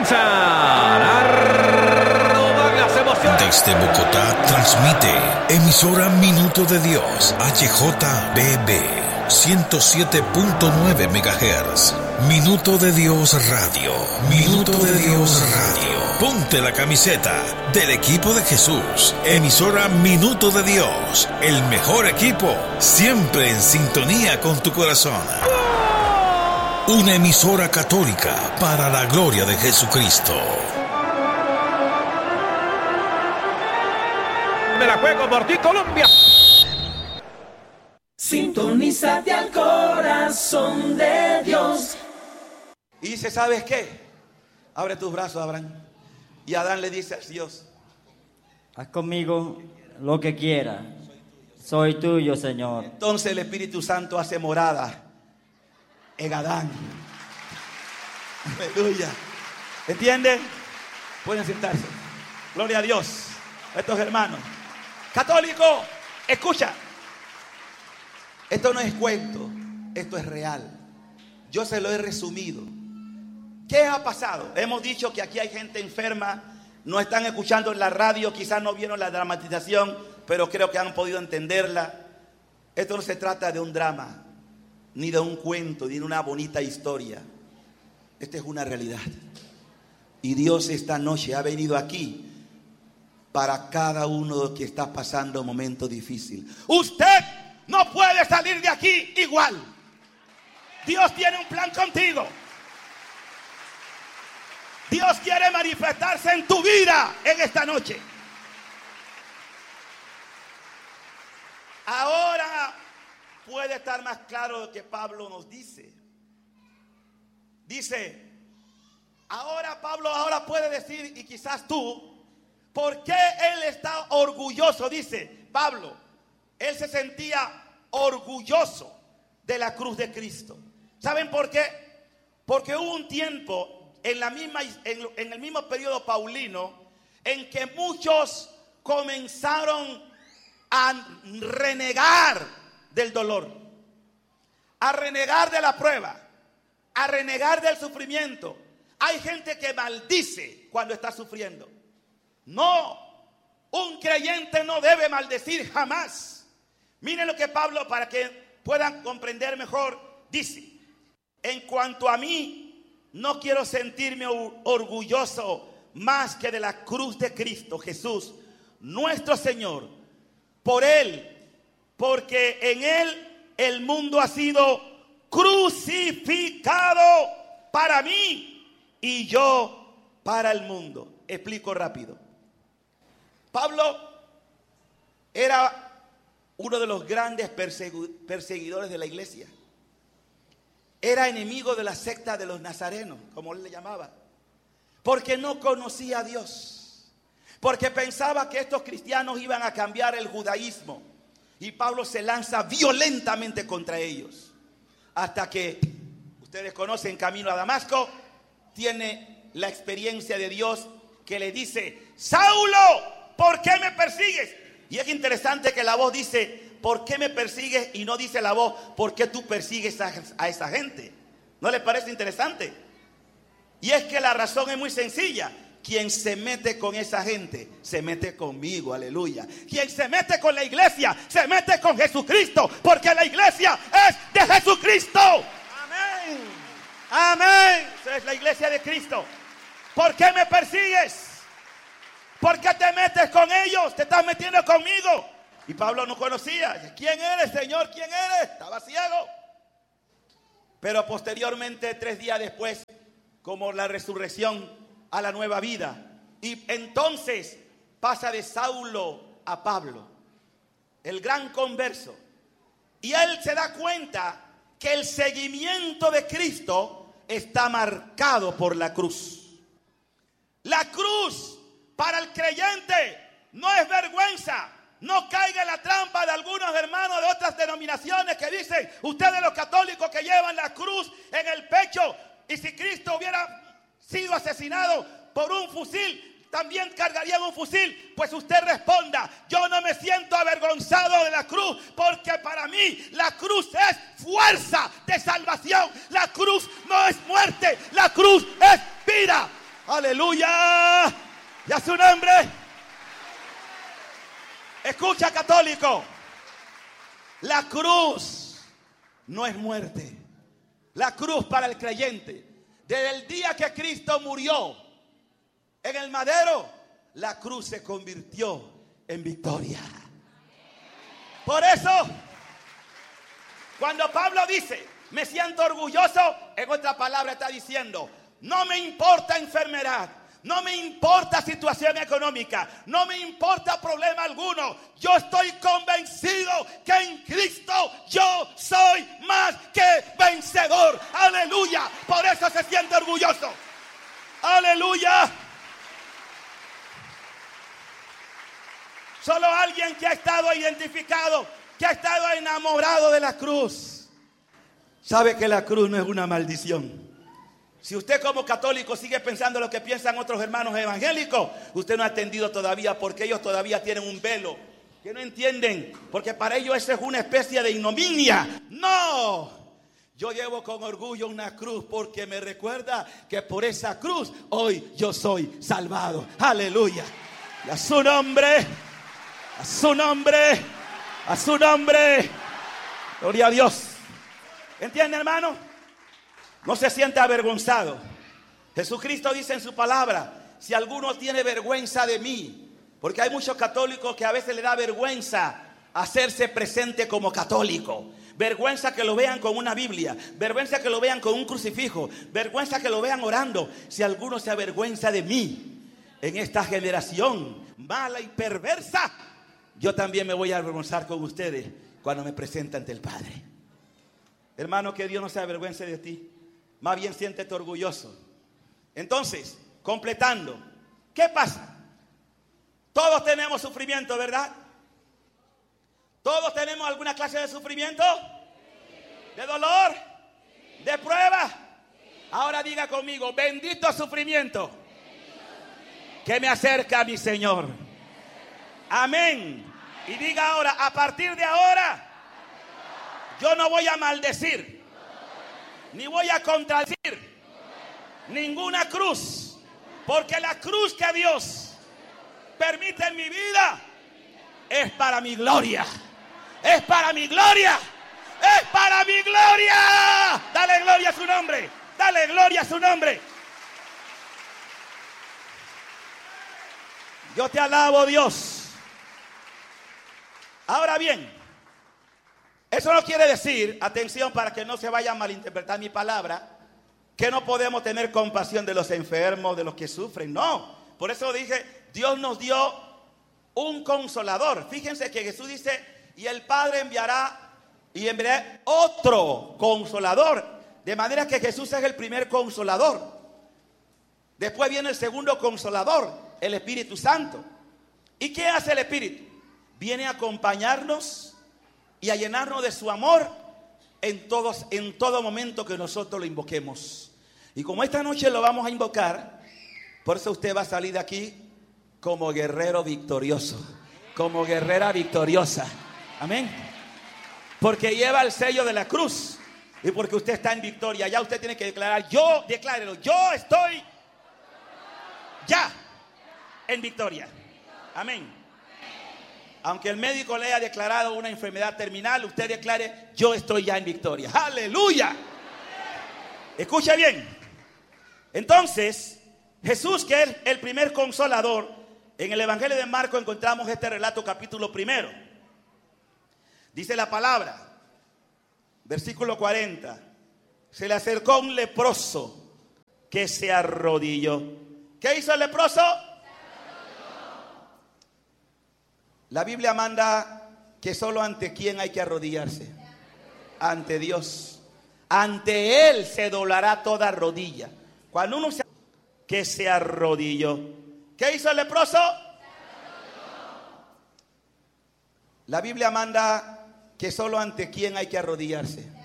comenzar a renovar las emociones. Desde Bogotá transmite emisora Minuto de Dios, HJBB 107.9 MHz. Minuto de Dios Radio. Minuto de Dios Radio. Ponte la camiseta del equipo de Jesús. Emisora Minuto de Dios. El mejor equipo, siempre en sintonía con tu corazón. Una emisora católica para la gloria de Jesucristo. Me la juego por ti, Colombia. Sintonízate al corazón de Dios. Y dice, ¿sabes qué? Abre tus brazos, Abraham. Y Adán le dice a Dios: haz conmigo lo que quieras. Soy tuyo, Señor. Entonces el Espíritu Santo hace morada en Adán. Aleluya. ¿Entienden? Pueden sentarse. Gloria a Dios. Estos hermanos católicos, escucha. Esto no es cuento, esto es real. Yo se lo he resumido. ¿Qué ha pasado? Hemos dicho que aquí hay gente enferma, no están escuchando en la radio, quizás no vieron la dramatización, pero creo que han podido entenderla. Esto no se trata de un drama, ni de un cuento, ni de una bonita historia. Esta es una realidad. Y Dios esta noche ha venido aquí para cada uno que está pasando un momento difícil. Usted no puede salir de aquí igual. Dios tiene un plan contigo. Dios quiere manifestarse en tu vida en esta noche. Ahora puede estar más claro lo que Pablo nos dice. Dice, ahora Pablo puede decir, y quizás tú, ¿por qué él está orgulloso? Dice Pablo, él se sentía orgulloso de la cruz de Cristo. ¿Saben por qué? Porque hubo un tiempo en el mismo periodo paulino en que muchos comenzaron a renegar del dolor, a renegar de la prueba, a renegar del sufrimiento. Hay gente que maldice cuando está sufriendo. No, un creyente no debe maldecir jamás. Miren lo que Pablo, para que puedan comprender mejor, dice: en cuanto a mí, no quiero sentirme orgulloso más que de la cruz de Cristo Jesús, nuestro Señor. Por Él, porque en Él el mundo ha sido crucificado para mí y yo para el mundo. Explico rápido. Pablo era uno de los grandes perseguidores de la iglesia. Era enemigo de la secta de los nazarenos, como él le llamaba, porque no conocía a Dios, porque pensaba que estos cristianos iban a cambiar el judaísmo. Y Pablo se lanza violentamente contra ellos, hasta que, ustedes conocen, camino a Damasco, tiene la experiencia de Dios que le dice: Saulo, ¿por qué me persigues? Y es interesante que la voz dice: ¿por qué me persigues? Y no dice la voz: ¿por qué tú persigues a esa gente? ¿No les parece interesante? Y es que la razón es muy sencilla. Quien se mete con esa gente, se mete conmigo, aleluya. Quien se mete con la iglesia, se mete con Jesucristo, porque la iglesia es de Jesucristo. Amén. Amén. Esa es la iglesia de Cristo. ¿Por qué me persigues? ¿Por qué te metes con ellos? Te estás metiendo conmigo. Y Pablo no conocía. ¿Quién eres, Señor? ¿Quién eres? Estaba ciego. Pero posteriormente, 3 días después, como la resurrección a la nueva vida. Y entonces pasa de Saulo a Pablo, el gran converso. Y él se da cuenta que el seguimiento de Cristo está marcado por la cruz. La cruz para el creyente no es vergüenza. No caiga en la trampa de algunos hermanos de otras denominaciones que dicen: ustedes los católicos que llevan la cruz en el pecho, y si Cristo hubiera sido asesinado por un fusil, también cargarían un fusil. Pues usted responda: yo no me siento avergonzado de la cruz, porque para mí la cruz es fuerza de salvación. La cruz no es muerte, la cruz es vida. Aleluya. Y a su nombre. Escucha, católico. La cruz no es muerte. La cruz para el creyente, desde el día que Cristo murió en el madero, la cruz se convirtió en victoria. Por eso, cuando Pablo dice, me siento orgulloso, en otra palabra está diciendo, no me importa enfermedad, no me importa situación económica, no me importa problema alguno. Yo estoy convencido que en Cristo yo soy más que vencedor. Aleluya. Por eso se siente orgulloso. Aleluya. Solo alguien que ha estado identificado, que ha estado enamorado de la cruz, sabe que la cruz no es una maldición. Si usted como católico sigue pensando lo que piensan otros hermanos evangélicos, usted no ha entendido todavía, porque ellos todavía tienen un velo que no entienden, porque para ellos eso es una especie de ignominia. No, yo llevo con orgullo una cruz porque me recuerda que por esa cruz hoy yo soy salvado. Aleluya. Y a su nombre, a su nombre, a su nombre. Gloria a Dios. ¿Entiende, hermano? No se siente avergonzado. Jesucristo dice en su palabra, si alguno tiene vergüenza de mí, porque hay muchos católicos que a veces le da vergüenza hacerse presente como católico. Vergüenza que lo vean con una Biblia, vergüenza que lo vean con un crucifijo, vergüenza que lo vean orando. Si alguno se avergüenza de mí en esta generación mala y perversa, yo también me voy a avergonzar con ustedes cuando me presente ante el Padre. Hermano, que Dios no se avergüence de ti. Más bien siéntete orgulloso. Entonces, completando, ¿qué pasa? Todos tenemos sufrimiento, ¿verdad? ¿Todos tenemos alguna clase de sufrimiento? ¿De dolor? ¿De prueba? Ahora diga conmigo, bendito sufrimiento que me acerca a mi Señor. Amén. Y diga ahora, a partir de ahora, yo no voy a maldecir, ni voy a contradecir ninguna cruz, porque la cruz que Dios permite en mi vida es para mi gloria. Es para mi gloria. Es para mi gloria. Dale gloria a su nombre. Dale gloria a su nombre. Yo te alabo, Dios. Ahora bien, eso no quiere decir, atención para que no se vaya a malinterpretar mi palabra, que no podemos tener compasión de los enfermos, de los que sufren. No, por eso dije, Dios nos dio un consolador. Fíjense que Jesús dice, y el Padre enviará otro consolador. De manera que Jesús es el primer consolador. Después viene el segundo consolador, el Espíritu Santo. ¿Y qué hace el Espíritu? Viene a acompañarnos y a llenarnos de su amor en todo momento que nosotros lo invoquemos. Y como esta noche lo vamos a invocar, por eso usted va a salir de aquí como guerrero victorioso, como guerrera victoriosa. Amén. Porque lleva el sello de la cruz y porque usted está en victoria. Ya usted tiene que declarar, declárelo, yo estoy ya en victoria. Amén. Aunque el médico le haya declarado una enfermedad terminal, usted declare, yo estoy ya en victoria. ¡Aleluya! Escuche bien. Entonces, Jesús, que es el primer consolador, en el Evangelio de Marcos encontramos este relato, capítulo 1. Dice la palabra, versículo 40. Se le acercó un leproso que se arrodilló. ¿Qué hizo el leproso? La Biblia manda que solo ante quién hay que arrodillarse. Ante Dios. Ante Él se doblará toda rodilla. Cuando uno se arrodilló. ¿Qué hizo el leproso? La Biblia manda que solo ante quién hay que arrodillarse.